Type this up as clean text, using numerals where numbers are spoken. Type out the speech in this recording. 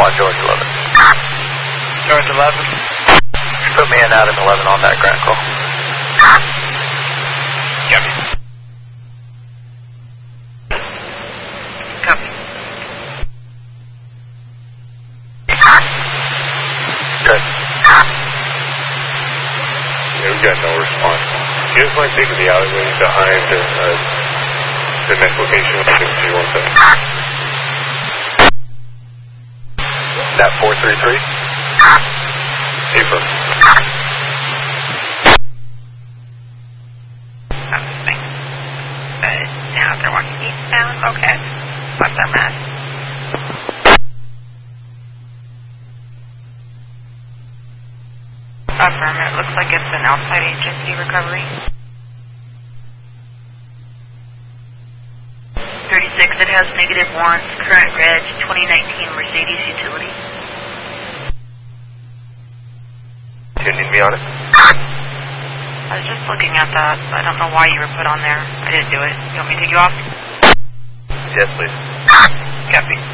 George 11. George 11. Put me in Adam 11 on that ground call. Copy. Copy. Good. Yeah, we got no response. You guys mind taking the alleyway behind the next location? I think she wants that. That 433? Affirm. Thanks. Now they're walking eastbound. Okay. What's that, Matt? Affirm. It looks like it's an outside agency recovery. 36, it has -1, current reg, 2019 Mercedes utility. Do you need me on it? I was just looking at that. I don't know why you were put on there. I didn't do it. You want me to take you off? Yes, please. Copy.